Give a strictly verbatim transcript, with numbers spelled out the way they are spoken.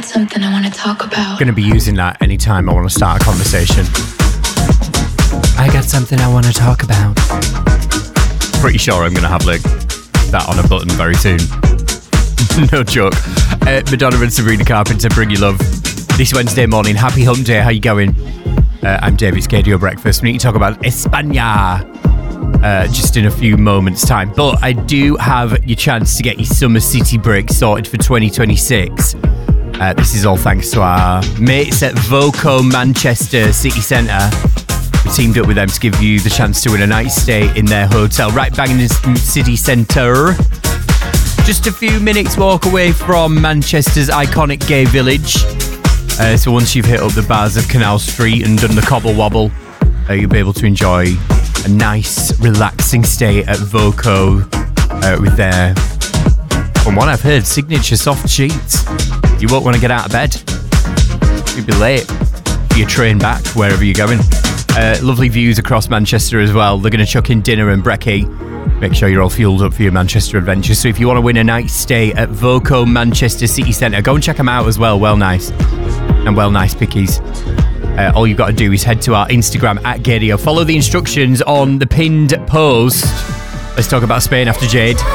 got something I want to talk about. Going to be using that anytime I want to start a conversation. I got something I want to talk about. Pretty sure I'm going to have like that on a button very soon. No joke. Uh, Madonna and Sabrina Carpenter, bring you love this Wednesday morning. Happy hump day. How you going? Uh, I'm David Scadio Breakfast. We need to talk about España uh, just in a few moments' time. But I do have your chance to get your summer city break sorted for twenty twenty-six. Uh, this is all thanks to our mates at Voco Manchester City Centre. We teamed up with them to give you the chance to win a night stay in their hotel right bang in the city centre. Just a few minutes walk away from Manchester's iconic gay village. Uh, so once you've hit up the bars of Canal Street and done the cobble wobble, uh, you'll be able to enjoy a nice, relaxing stay at Voco uh, with their, from what I've heard, signature soft sheets. You won't want to get out of bed. You'll be late for your train back, wherever you're going. Uh, lovely views across Manchester as well. They're going to chuck in dinner and brekkie. Make sure you're all fueled up for your Manchester adventure. So if you want to win a night stay at Voco Manchester City Centre, go and check them out as well. Well nice. And well nice pickies. Uh, all you've got to do is head to our Instagram at Gadio. Follow the instructions on the pinned post. Let's talk about Spain after Jade.